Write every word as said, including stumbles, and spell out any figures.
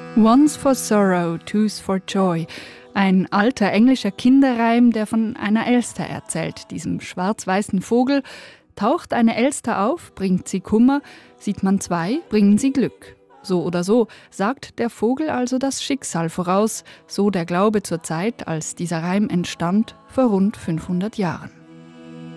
One's for sorrow, two's for joy. Ein alter englischer Kinderreim, der von einer Elster erzählt, diesem schwarz-weißen Vogel. Taucht eine Elster auf, bringt sie Kummer, sieht man zwei, bringen sie Glück. So oder so sagt der Vogel also das Schicksal voraus, so der Glaube zur Zeit, als dieser Reim entstand, vor rund fünfhundert Jahren.